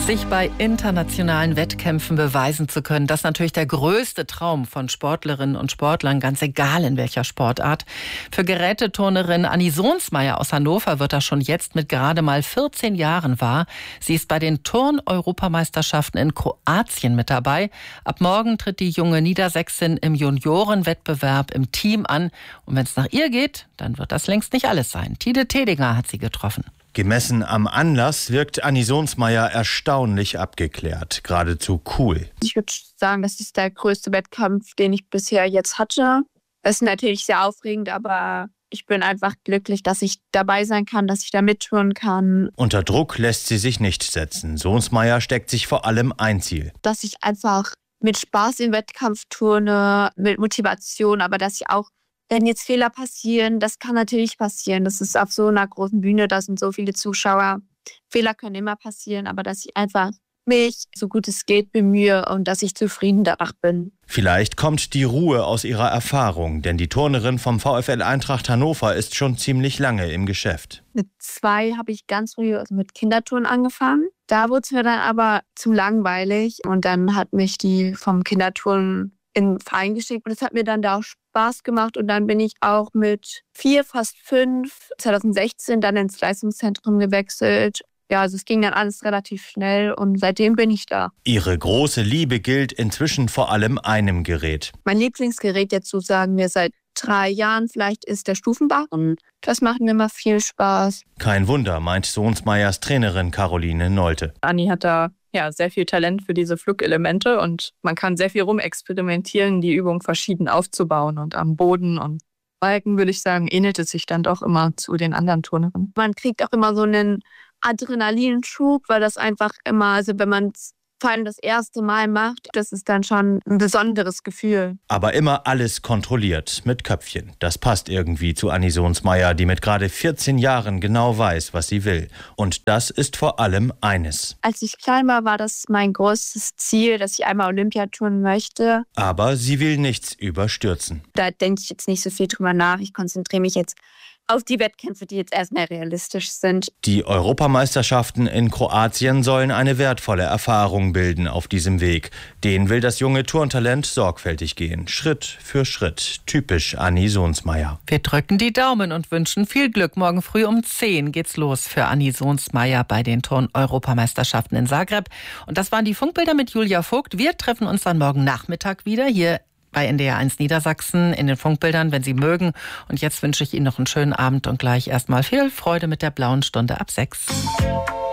Sich bei internationalen Wettkämpfen beweisen zu können, das ist natürlich der größte Traum von Sportlerinnen und Sportlern, ganz egal in welcher Sportart. Für Geräteturnerin Annie Sohnsmeier aus Hannover wird das schon jetzt mit gerade mal 14 Jahren wahr. Sie ist bei den Turn-Europameisterschaften in Kroatien mit dabei. Ab morgen tritt die junge Niedersächsin im Juniorenwettbewerb im Team an. Und wenn es nach ihr geht, dann wird das längst nicht alles sein. Tide Tedinger hat sie getroffen. Gemessen am Anlass wirkt Annie Sohnsmeier erstaunlich abgeklärt, geradezu cool. Ich würde sagen, das ist der größte Wettkampf, den ich bisher jetzt hatte. Es ist natürlich sehr aufregend, aber ich bin einfach glücklich, dass ich dabei sein kann, dass ich da mittun kann. Unter Druck lässt sie sich nicht setzen. Sohnsmeier steckt sich vor allem ein Ziel. Dass ich einfach mit Spaß im Wettkampf turne, mit Motivation, aber dass ich auch, wenn jetzt Fehler passieren, das kann natürlich passieren. Das ist auf so einer großen Bühne, da sind so viele Zuschauer. Fehler können immer passieren, aber dass ich einfach mich, so gut es geht, bemühe und dass ich zufrieden danach bin. Vielleicht kommt die Ruhe aus ihrer Erfahrung, denn die Turnerin vom VfL Eintracht Hannover ist schon ziemlich lange im Geschäft. Mit 2 habe ich ganz früh mit Kinderturnen angefangen. Da wurde es mir dann aber zu langweilig und dann hat mich die vom Kinderturnen in den Verein geschickt und es hat mir dann da auch Spaß gemacht und dann bin ich auch mit 4, fast 5, 2016 dann ins Leistungszentrum gewechselt. Ja, also es ging dann alles relativ schnell und seitdem bin ich da. Ihre große Liebe gilt inzwischen vor allem einem Gerät. Mein Lieblingsgerät jetzt, so sagen wir seit 3 Jahren vielleicht, ist der Stufenbarren. Das macht mir immer viel Spaß. Kein Wunder, meint Sohnsmeiers Trainerin Caroline Nolte. Annie hat da sehr viel Talent für diese Flugelemente und man kann sehr viel rumexperimentieren, die Übung verschieden aufzubauen und am Boden und Balken, würde ich sagen, ähnelt es sich dann doch immer zu den anderen Turnerinnen. Man kriegt auch immer so einen Adrenalinschub, weil das einfach immer, also wenn man es vor allem das erste Mal macht, das ist dann schon ein besonderes Gefühl. Aber immer alles kontrolliert, mit Köpfchen. Das passt irgendwie zu Annie Sohnsmeier, die mit gerade 14 Jahren genau weiß, was sie will. Und das ist vor allem eines. Als ich klein war, war das mein größtes Ziel, dass ich einmal Olympia turnen möchte. Aber sie will nichts überstürzen. Da denke ich jetzt nicht so viel drüber nach. Ich konzentriere mich jetzt auf die Wettkämpfe, die jetzt erstmal realistisch sind. Die Europameisterschaften in Kroatien sollen eine wertvolle Erfahrung bilden auf diesem Weg. Den will das junge Turntalent sorgfältig gehen, Schritt für Schritt. Typisch Annie Sohnsmeier. Wir drücken die Daumen und wünschen viel Glück. Morgen früh um 10 geht's los für Annie Sohnsmeier bei den Turn-Europameisterschaften in Zagreb. Und das waren die Funkbilder mit Julia Vogt. Wir treffen uns dann morgen Nachmittag wieder hier bei NDR1 Niedersachsen in den Funkbildern, wenn Sie mögen. Und jetzt wünsche ich Ihnen noch einen schönen Abend und gleich erstmal viel Freude mit der blauen Stunde ab 6.